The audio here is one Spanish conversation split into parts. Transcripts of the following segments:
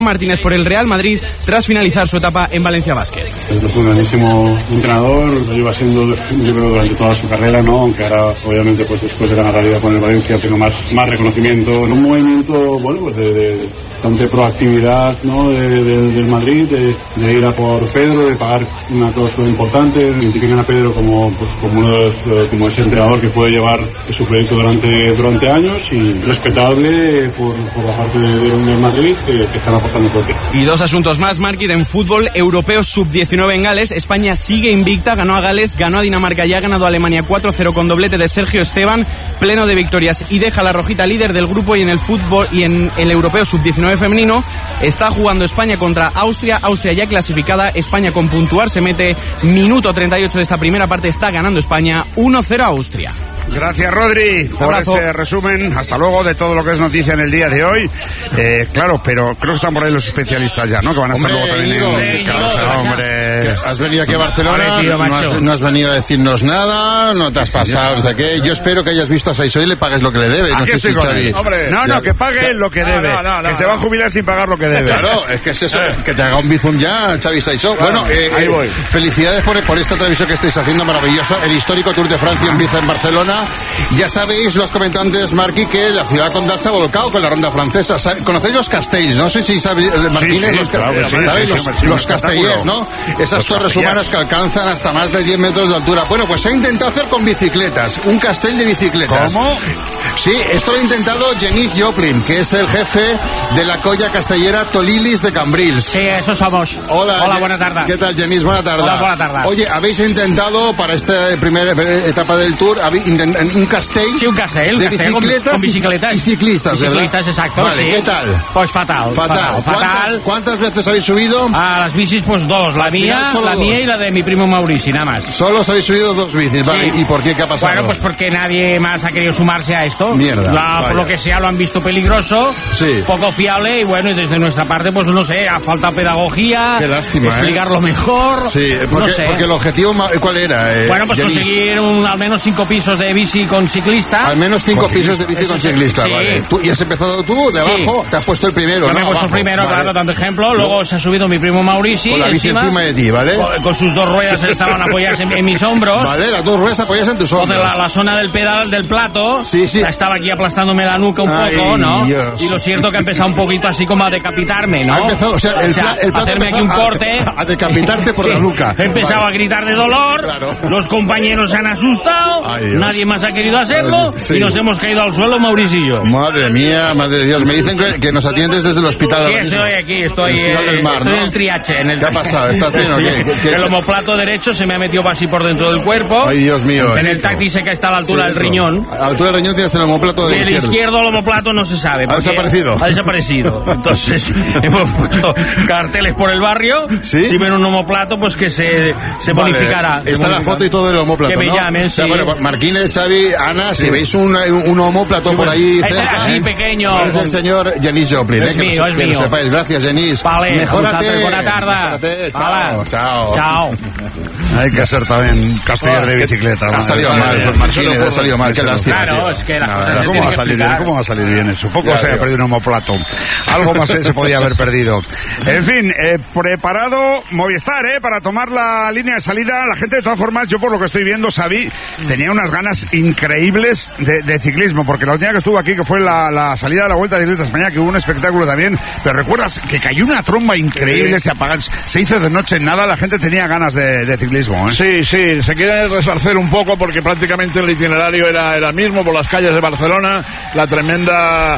Martínez por el Real Madrid tras finalizar su etapa en Valencia Basket. Es un grandísimo entrenador, lo lleva siendo yo creo durante toda su carrera, ¿no? Aunque ahora obviamente pues después de ganar la Liga con el Valencia tengo más reconocimiento, un movimiento bueno pues de bastante proactividad, ¿no? del Madrid, de ir a por Pedro, de pagar una cláusula importante, identifican a Pedro como como ese entrenador que puede llevar su proyecto durante años y respetable por la parte del Madrid que están aportando por ti. Y dos asuntos más, Marquit, en fútbol europeo sub-19 en Gales. España sigue invicta, ganó a Gales, ganó a Dinamarca y ha ganado a Alemania 4-0 con doblete de Sergio Esteban, pleno de victorias y deja la rojita líder del grupo. Y en el fútbol y en el europeo sub-19 femenino está jugando España contra Austria ya clasificada, España con puntuar, se mete minuto 38 de esta primera parte, está ganando España 1-0 a Austria. Gracias, Rodri, por ese resumen. Hasta luego de todo lo que es noticia en el día de hoy. Claro, pero creo que están por ahí los especialistas ya, ¿no? Que van a estar luego también en casa. Hombre, has venido aquí a Barcelona, no has venido a decirnos nada, no te has pasado, o sea que yo espero que hayas visto a Saiso y le pagues lo que le debe. No sé si Xavi. No, que pague lo que debe. Que se va a jubilar sin pagar lo que debe. Claro, es que es eso, que te haga un bizum ya, Xavi Saiso. Bueno, ahí voy. Felicidades por esta televisión que estáis haciendo maravillosa. El histórico Tour de Francia empieza en Barcelona. Ya sabéis, los comentantes, Marqui, que la ciudad condal se ha volcado con la ronda francesa. ¿Conocéis los castells? No sé si sabéis, Martínez, los castellers, ¿no? Esas torres humanas que alcanzan hasta más de 10 metros de altura. Bueno, pues se ha intentado hacer con bicicletas, un castell de bicicletas. ¿Cómo? Sí, esto lo ha intentado Genís Joplin, que es el jefe de la colla castellera Tolilis de Cambrils. Sí, eso somos. Hola, buena tarde. ¿Qué tal, Genís? Buena tarde. Hola, buena tarde. Oye, habéis intentado para esta primera etapa del Tour un castell. Sí, un castell de bicicletas, con bicicletas y ciclistas, ¿verdad? Ciclistas, exacto. Vale, sí. ¿Qué tal? Pues fatal. ¿Cuántas veces habéis subido? A las bicis, pues dos. La mía y la de mi primo Maurici, nada más. Solo os habéis subido 2 bicis, ¿vale? Sí. ¿Y por qué? ¿Qué ha pasado? Bueno, pues porque nadie más ha querido sumarse a esto. Mierda. Por lo que sea, lo han visto peligroso, sí, poco fiable, y bueno, y desde nuestra parte, pues no sé, ha faltado pedagogía. Qué lástima, explicarlo mejor. Sí, porque el objetivo, ¿cuál era? Bueno, pues Genís, conseguir al menos 5 pisos de bici con ciclista. Al menos 5 pisos de bici con ciclista, sí. Vale. ¿Y has empezado tú de abajo? Te has puesto el primero, ¿no? Me he puesto el primero, vale. Claro, tanto ejemplo. Luego se ha subido mi primo Maurici. Con la bici encima de ti, ¿vale? Con sus 2 ruedas estaban apoyadas en mis hombros. Vale, las 2 ruedas apoyadas en tus hombros. Entonces la zona del pedal del plato, sí. Estaba aquí aplastándome la nuca un poco, ¿no? Dios. Y lo cierto que ha empezado un poquito así como a decapitarme, ¿no? Ha empezado, el plato hacerme aquí un corte. A decapitarte por la nuca. He empezado a gritar de dolor, claro. Los compañeros se han asustado, nadie más ha querido hacerlo, y nos hemos caído al suelo, Mauricio y yo. Madre mía, madre de Dios. Me dicen que nos atiendes desde el hospital. Sí, estoy aquí, estoy del mar, en el triache. ¿Qué ha pasado? ¿Estás bien o qué? El omoplato derecho se me ha metido así por dentro del cuerpo. Ay, Dios mío. En el táctice que está a la altura del riñón. A la altura del riñón tienes el omoplato del izquierdo. El izquierdo, el omoplato no se sabe. ¿Ha desaparecido? Ha desaparecido. Entonces, hemos puesto carteles por el barrio. ¿Sí? Si ven un omoplato, pues que se bonificará. Está la foto y todo del omoplato, que me llamen, sí. O sea, bueno, Marquínez, Xavi, Ana, si veis un omoplato por ahí cerca, así pequeño. Es del señor Genís Joplin. Es mío, que lo sepáis. Gracias, Genís. Vale, mejórate. Buena tarde. Chao. Hay que ser también castellar de bicicleta. Ha salido mal, Marquínez, ha salido mal. Qué lástima. Claro, es que las cosas ¿Cómo va a salir bien? ¿Cómo va a salir bien eso? Poco se ha perdido un omoplato. Algo más se podía haber perdido. En fin, preparado Movistar, para tomar la línea de salida. La gente, de todas formas, yo por lo que estoy viendo, Xavi, tenía unas ganas increíbles de ciclismo, porque la última que estuvo aquí, que fue la salida de la Vuelta de Ciclistas España, que hubo un espectáculo también, pero recuerdas que cayó una tromba increíble, se hizo de noche en nada, la gente tenía ganas de ciclismo, ¿eh? Sí, se quiere resarcer un poco porque prácticamente el itinerario era el mismo por las calles de Barcelona. La tremenda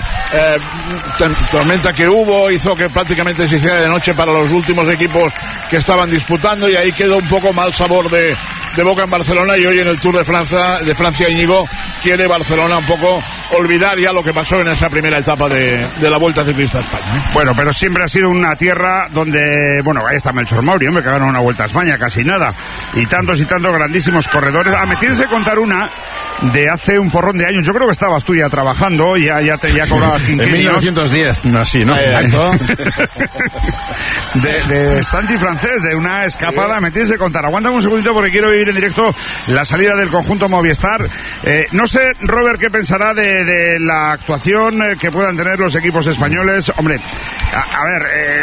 tormenta que hubo hizo que prácticamente se hiciera de noche para los últimos equipos que estaban disputando, y ahí quedó un poco mal sabor de boca en Barcelona. Y hoy en el Tour de Francia, Íñigo quiere Barcelona un poco olvidar ya lo que pasó en esa primera etapa de la Vuelta Ciclista a España. Bueno, pero siempre ha sido una tierra donde, bueno, ahí está Melchor Mauri, hombre, que ganó una Vuelta a España, casi nada, y tantos grandísimos corredores. Me tienes que contar una de hace un porrón de años. Yo creo que estabas tú ya trabajando, ya cobrabas quinquenios. En 1910, así, ¿no? Exacto. de Santi Francés, de una escapada. Me tienes que contar. Aguántame un segundito porque quiero ir vivir en directo la salida del conjunto Movistar. No sé, Robert, qué pensará de la actuación que puedan tener los equipos españoles. Hombre, a ver,